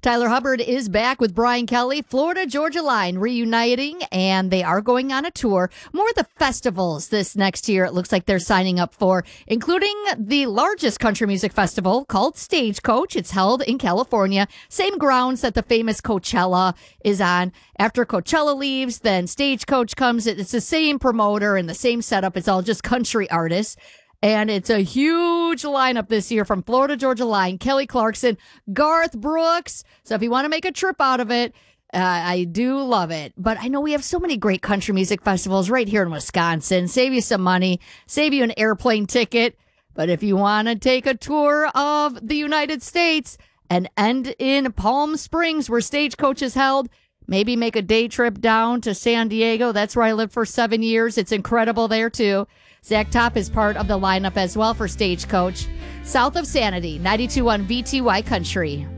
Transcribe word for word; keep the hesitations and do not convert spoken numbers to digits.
Tyler Hubbard is back with Brian Kelly. Florida Georgia Line reuniting, and they are going on a tour. More of the festivals this next year, it looks like they're signing up for, including the largest country music festival called Stagecoach. It's held in California, same grounds that the famous Coachella is on. After Coachella leaves, then Stagecoach comes. It's the same promoter and the same setup. It's all just country artists. And it's a huge lineup this year from Florida Georgia Line, Kelly Clarkson, Garth Brooks. So if you want to make a trip out of it, uh, I do love it. But I know we have so many great country music festivals right here in Wisconsin. Save you some money, save you an airplane ticket. But if you want to take a tour of the United States and end in Palm Springs, where Stagecoach is held, maybe make a day trip down to San Diego. That's where I lived for seven years. It's incredible there, too. Zach Top is part of the lineup as well for Stagecoach. South of Sanity, ninety-two point one V T Y Country.